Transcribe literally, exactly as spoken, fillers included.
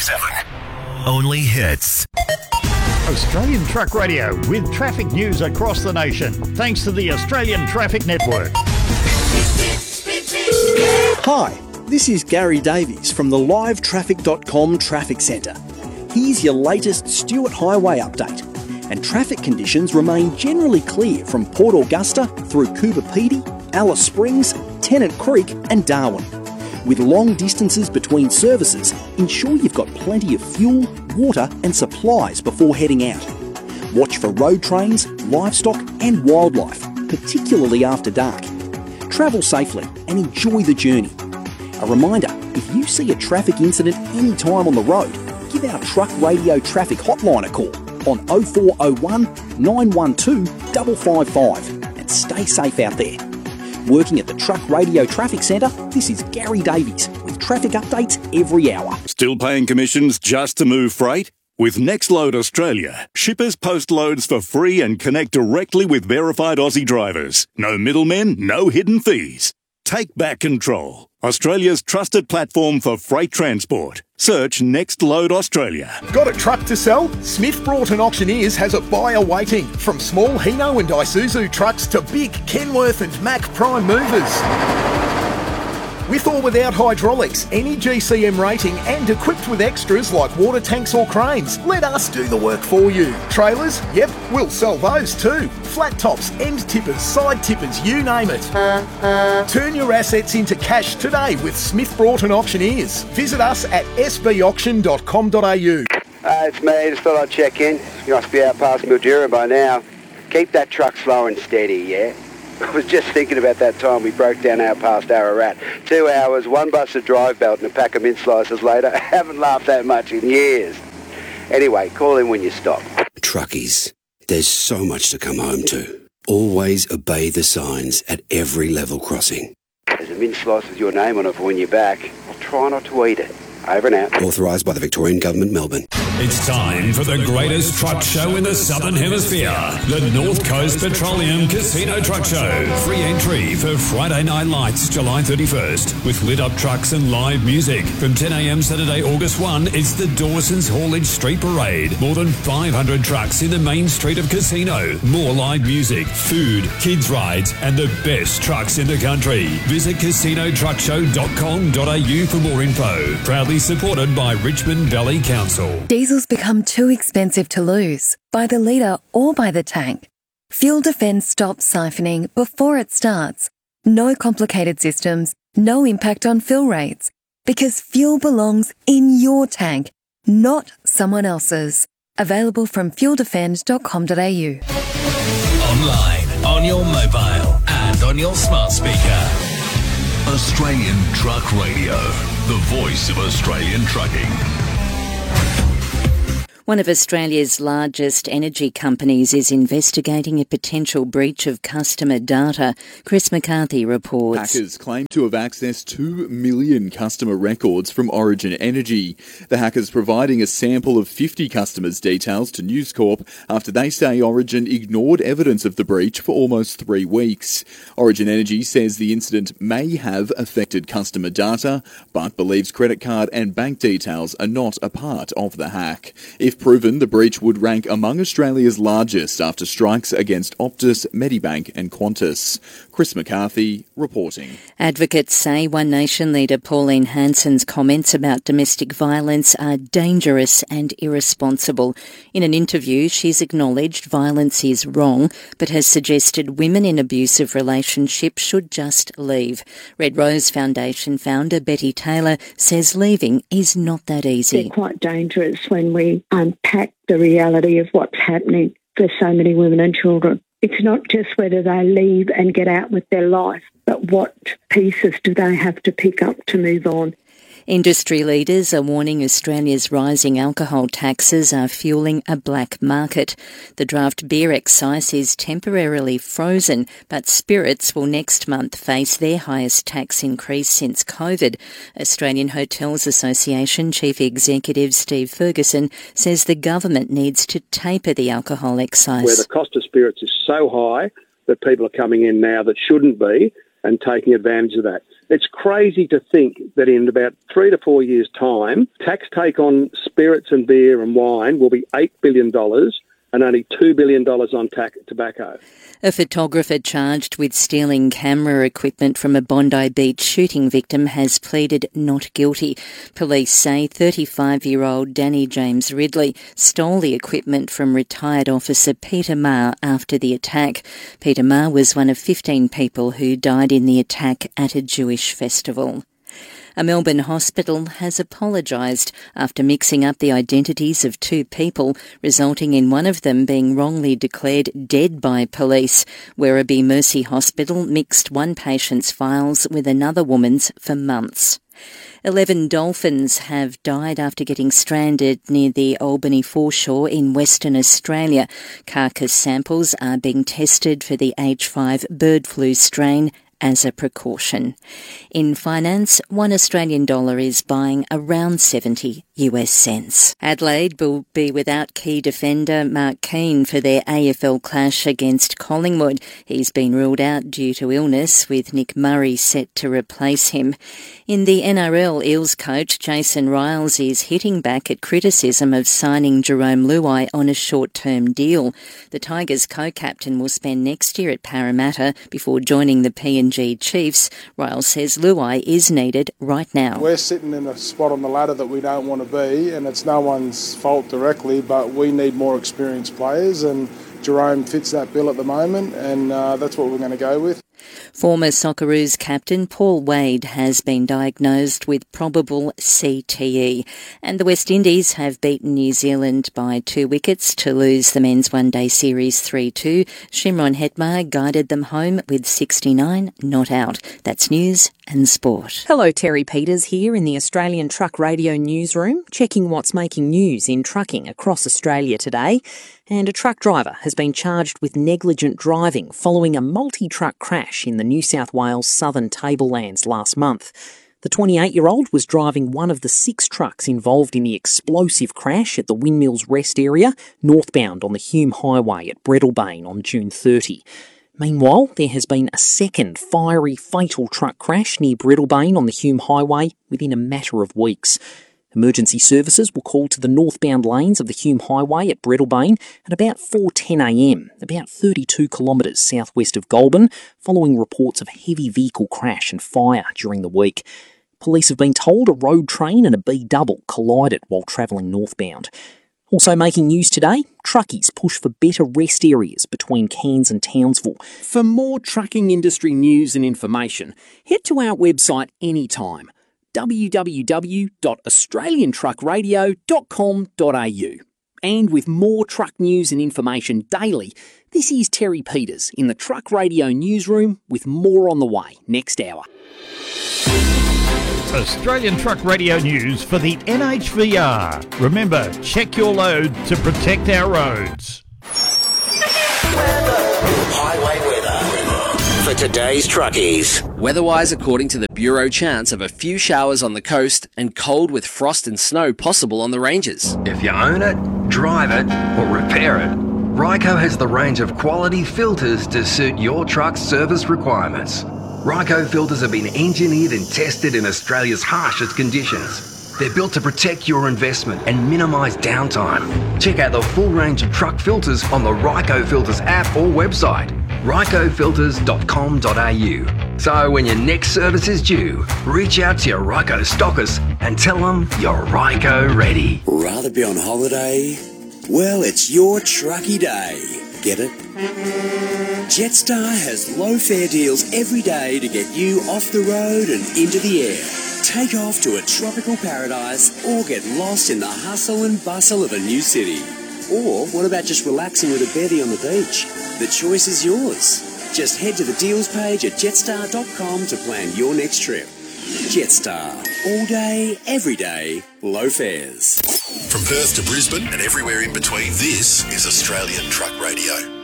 seven. Only hits. Australian Truck Radio with traffic news across the nation. Thanks to the Australian Traffic Network. Hi, this is Gary Davies from the live traffic dot com Traffic Centre. Here's your latest Stuart Highway update. And traffic conditions remain generally clear from Port Augusta through Coober Pedy, Alice Springs, Tennant Creek and Darwin. With long distances between services, ensure you've got plenty of fuel, water and supplies before heading out. Watch for road trains, livestock and wildlife, particularly after dark. Travel safely and enjoy the journey. A reminder, if you see a traffic incident any time on the road, give our Truck Radio Traffic Hotline a call on oh four oh one, nine one two, five five five and stay safe out there. Working at the Truck Radio Traffic Centre, this is Gary Davies with traffic updates every hour. Still paying commissions just to move freight? With Nextload Australia, shippers post loads for free and connect directly with verified Aussie drivers. No middlemen, no hidden fees. Take back control. Australia's trusted platform for freight transport. Search Nextload Australia. Got a truck to sell? Smith Broughton Auctioneers has a buyer waiting. From small Hino and Isuzu trucks to big Kenworth and Mack Prime movers. With or without hydraulics, any G C M rating and equipped with extras like water tanks or cranes, let us do the work for you. Trailers? Yep, we'll sell those too. Flat tops, end tippers, side tippers, you name it. Turn your assets into cash today with Smith Broughton Auctioneers. Visit us at s b auction dot com dot a u. Uh, it's me, just thought I'd check in. You must be out past Mildura by now. Keep that truck slow and steady, yeah? I was just thinking about that time we broke down out past Ararat. Two hours, one busted drive belt and a pack of mint slices later. I haven't laughed that much in years. Anyway, call in when you stop. Truckies, there's so much to come home to. Always obey the signs at every level crossing. There's a mint slice with your name on it for when you're back. I'll try not to eat it. Over and out. Authorised by the Victorian Government, Melbourne. It's time for the greatest truck show in the Southern Hemisphere. The North Coast Petroleum Casino Truck Show. Free entry for Friday Night Lights, July thirty-first. With lit up trucks and live music. From ten a m Saturday, August first, it's the Dawson's Haulage Street Parade. More than five hundred trucks in the main street of Casino. More live music, food, kids rides, and the best trucks in the country. Visit casino truck show dot com dot a u for more info. Proudly supported by Richmond Valley Council. Diesel's become too expensive to lose, by the litre or by the tank. Fuel Defence stops siphoning before it starts. No complicated systems, no impact on fill rates. Because fuel belongs in your tank, not someone else's. Available from fuel defend dot com dot a u. Online, on your mobile and on your smart speaker. Australian Truck Radio, the voice of Australian trucking. One of Australia's largest energy companies is investigating a potential breach of customer data. Chris McCarthy reports. Hackers claim to have accessed two million customer records from Origin Energy. The hackers providing a sample of fifty customers' details to News Corp after they say Origin ignored evidence of the breach for almost three weeks. Origin Energy says the incident may have affected customer data, but believes credit card and bank details are not a part of the hack. If proven, the breach would rank among Australia's largest after strikes against Optus, Medibank and Qantas. Chris McCarthy reporting. Advocates say One Nation leader Pauline Hanson's comments about domestic violence are dangerous and irresponsible. In an interview, she's acknowledged violence is wrong, but has suggested women in abusive relationships should just leave. Red Rose Foundation founder Betty Taylor says leaving is not that easy. They're quite dangerous when we unpack the reality of what's happening for so many women and children. It's not just whether they leave and get out with their life, but what pieces do they have to pick up to move on. Industry leaders are warning Australia's rising alcohol taxes are fueling a black market. The draft beer excise is temporarily frozen, but spirits will next month face their highest tax increase since COVID. Australian Hotels Association Chief Executive Steve Ferguson says the government needs to taper the alcohol excise. Where the cost of spirits is so high that people are coming in now that shouldn't be, and taking advantage of that. It's crazy to think that in about three to four years' time, tax take on spirits and beer and wine will be eight billion dollars and only two billion dollars on tax tobacco. A photographer charged with stealing camera equipment from a Bondi Beach shooting victim has pleaded not guilty. Police say thirty-five-year-old Danny James Ridley stole the equipment from retired officer Peter Marr after the attack. Peter Marr was one of fifteen people who died in the attack at a Jewish festival. A Melbourne hospital has apologised after mixing up the identities of two people, resulting in one of them being wrongly declared dead by police. Werribee Mercy Hospital mixed one patient's files with another woman's for months. Eleven dolphins have died after getting stranded near the Albany foreshore in Western Australia. Carcass samples are being tested for the H five bird flu strain as a precaution. In finance, one Australian dollar is buying around seventy U S cents. Adelaide will be without key defender Mark Keane for their A F L clash against Collingwood. He's been ruled out due to illness, with Nick Murray set to replace him. In the N R L, Eels coach Jason Riles is hitting back at criticism of signing Jerome Luai on a short-term deal. The Tigers co-captain will spend next year at Parramatta before joining the P and G Chiefs. Riles says Luai is needed right now. We're sitting in a spot on the ladder that we don't want to be, and it's no one's fault directly, but we need more experienced players, and Jerome fits that bill at the moment, and uh, that's what we're going to go with. Former Socceroos captain Paul Wade has been diagnosed with probable C T E, and the West Indies have beaten New Zealand by two wickets to lose the men's one-day series three two. Shimron Hetmar guided them home with sixty-nine not out. That's news and sport. Hello, Terry Peters here in the Australian Truck Radio newsroom, checking what's making news in trucking across Australia today. And a truck driver has been charged with negligent driving following a multi-truck crash in the New South Wales southern tablelands last month. The twenty-eight-year-old was driving one of the six trucks involved in the explosive crash at the Windmills Rest area, northbound on the Hume Highway at Breadalbane on June thirtieth. Meanwhile, there has been a second fiery, fatal truck crash near Breadalbane on the Hume Highway within a matter of weeks. Emergency services were called to the northbound lanes of the Hume Highway at Breadalbane at about four ten a m, about thirty-two kilometres southwest of Goulburn, following reports of heavy vehicle crash and fire during the week. Police have been told a road train and a B-double collided while travelling northbound. Also making news today, truckies push for better rest areas between Cairns and Townsville. For more trucking industry news and information, head to our website anytime, w w w dot australian truck radio dot com dot a u. And with more truck news and information daily, this is Terry Peters in the Truck Radio newsroom with more on the way next hour. Australian Truck Radio News for the N H V R. Remember, check your load to protect our roads. Highway weather for today's truckies. Weather-wise, according to the Bureau, chance of a few showers on the coast and cold with frost and snow possible on the ranges. If you own it, drive it, or repair it, Ryco has the range of quality filters to suit your truck's service requirements. Ryco filters have been engineered and tested in Australia's harshest conditions. They're built to protect your investment and minimise downtime. Check out the full range of truck filters on the Ryco Filters app or website, ryco filters dot com dot a u. So when your next service is due, reach out to your Ryco stockers and tell them you're Ryco ready. Rather be on holiday? Well, it's your trucky day. Get it? Jetstar has low fare deals every day to get you off the road and into the air. Take off to a tropical paradise or get lost in the hustle and bustle of a new city. Or what about just relaxing with a beddie on the beach? The choice is yours. Just head to the deals page at jetstar dot com to plan your next trip. Jetstar. All day, every day, low fares. From Perth to Brisbane and everywhere in between, this is Australian Truck Radio.